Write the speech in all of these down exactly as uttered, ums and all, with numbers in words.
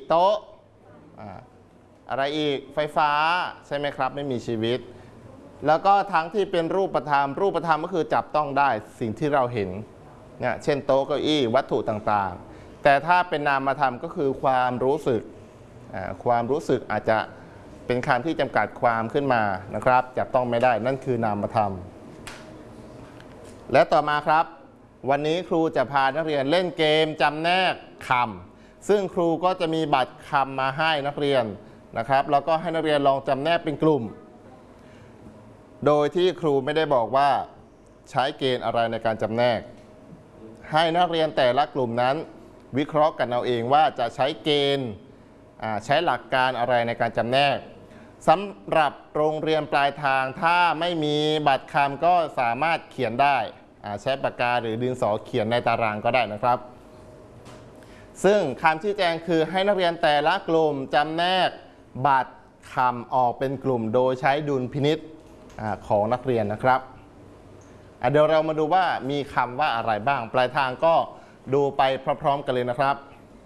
โต๊ะอะไรอีกไฟฟ้าใช่ไหมครับไม่มีชีวิตแล้วก็ทั้งที่เป็นรูปธรรมรูปธรรมก็คือจับต้องได้สิ่งที่เราเห็นเนี่ยเช่นโต๊ะเก้าอี้วัตถุต่างๆแต่ถ้าเป็นนามธรรมก็คือความรู้สึกความรู้สึกอาจจะเป็นคำที่จำกัดความขึ้นมานะครับจับต้องไม่ได้นั่นคือนามธรรมและต่อมาครับวันนี้ครูจะพานักเรียนเล่นเกมจำแนกคำซึ่งครูก็จะมีบัตรคำมาให้นักเรียนนะครับแล้วก็ให้นักเรียนลองจำแนกเป็นกลุ่มโดยที่ครูไม่ได้บอกว่าใช้เกณฑ์อะไรในการจำแนกให้นักเรียนแต่ละกลุ่มนั้นวิเคราะห์กันเอาเองว่าจะใช้เกณฑ์ใช้หลักการอะไรในการจำแนกสำหรับโรงเรียนปลายทางถ้าไม่มีบัตรคำก็สามารถเขียนได้ใช้ปากกาหรือดินสอเขียนในตารางก็ได้นะครับซึ่งคำชี้แจงคือให้นักเรียนแต่ละกลุ่มจำแนกบัตรคำออกเป็นกลุ่มโดยใช้ดุลพินิจของนักเรียนนะครับเดี๋ยวเรามาดูว่ามีคำว่าอะไรบ้างปลายทางก็ดูไปพร้อมๆกันเลยนะครับ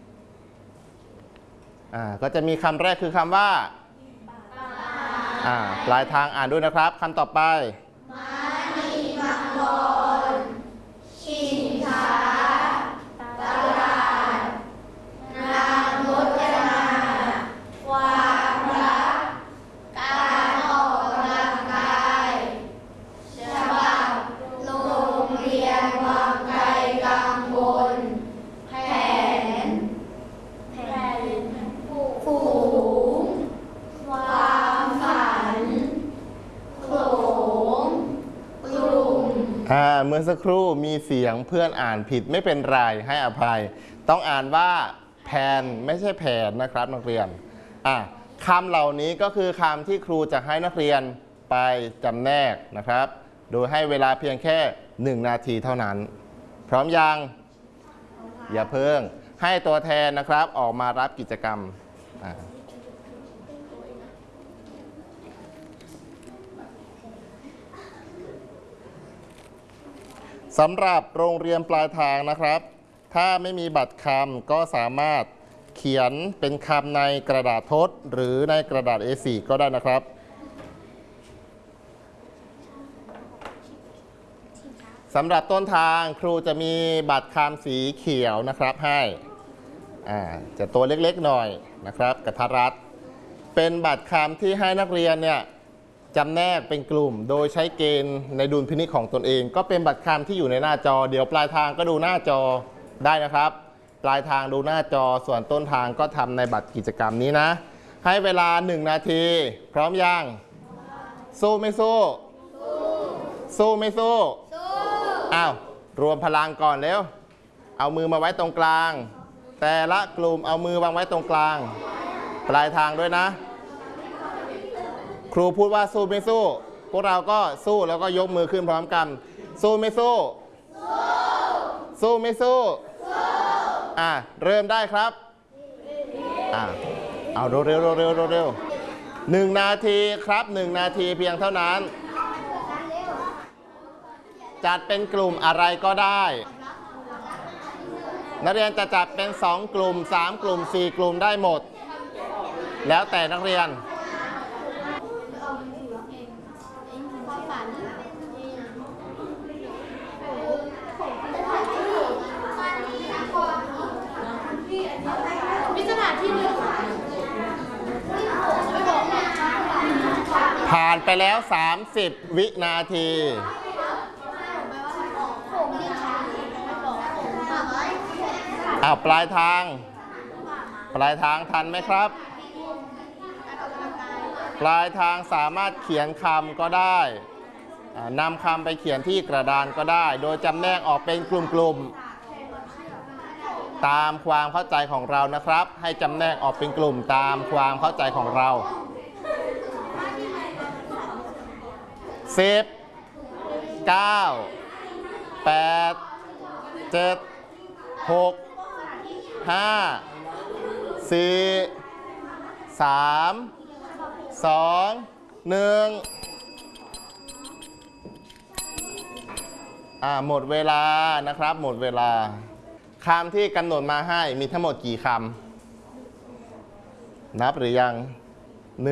ก็จะมีคำแรกคือคำว่าปลายทางอ่านด้วยนะครับคำต่อไปม้ามีมังกรชิงช้าตลาดนางพจนาความรักการออกกำลังกายฉบับโรงเรียนวังไกลกังวลแผนแผนฝูงความฝันโขลงกลุ่มเมื่อสักครู่มีเสียงเพื่อนอ่านผิดไม่เป็นไรให้อภัยต้องอ่านว่าแผนไม่ใช่แผนนะครับนักเรียนคำเหล่านี้ก็คือคำที่ครูจะให้นักเรียนไปจำแนกนะครับโดยให้เวลาเพียงแค่หนึ่งนาทีเท่านั้นพร้อมยังอย่าเพิ่งให้ตัวแทนนะครับออกมารับกิจกรรมสำหรับโรงเรียนปลายทางนะครับถ้าไม่มีบัตรคำก็สามารถเขียนเป็นคำในกระดาษทดหรือในกระดาษ เอ โฟร์ ก็ได้นะครับสำหรับต้นทางครูจะมีบัตรคำสีเขียวนะครับให้อ่าจะตัวเล็กๆหน่อยนะครับกระทัดรัดเป็นบัตรคำที่ให้นักเรียนเนี่ยจำแนกเป็นกลุ่มโดยใช้เกณฑ์ในดุลพินิจของตนเองก็เป็นบัตรคำที่อยู่ในหน้าจอเดี๋ยวปลายทางก็ดูหน้าจอได้นะครับปลายทางดูหน้าจอส่วนต้นทางก็ทำในบัตรกิจกรรมนี้นะให้เวลาหนึ่งนาทีพร้อมยังสู้ไม่สู้สู้ไม่สู้อ้าวรวมพลังก่อนเร็วเอามือมาไว้ตรงกลางแต่ละกลุ่มเอามือวางไว้ตรงกลางปลายทางด้วยนะครูพูดว่าสู้ไม่สู้พวกเราก็สู้แล้วก็ยกมือขึ้นพร้อมกันสู้ไม่สู้สู้ไม่สู้อ่ะเริ่มได้ครับอ่ะเอาเร็วเร็วเร็วเร็วเร็วหนึ่งนาทีครับหนึ่งนาทีเพียงเท่านั้นจัดเป็นกลุ่มอะไรก็ได้นักเรียนจะจัดเป็นสองกลุ่มสามกลุ่มสี่กลุ่มได้หมดแล้วแต่นักเรียนผ่านไปแล้วสามสิบวินาทีอ้าวปลายทางปลายทางทันไหมครับปลายทางสามารถเขียนคำก็ได้นำคำไปเขียนที่กระดานก็ได้โดยจำแนกออกเป็นกลุ่มๆตามความเข้าใจของเรานะครับให้จำแนกออกเป็นกลุ่มตามความเข้าใจของเราสิบ เก้า แปด เจ็ด หก ห้า สี่ สาม สอง หนึ่งอ่าหมดเวลานะครับหมดเวลาคำที่กำหนดมาให้มีทั้งหมดกี่คนับหรือยัง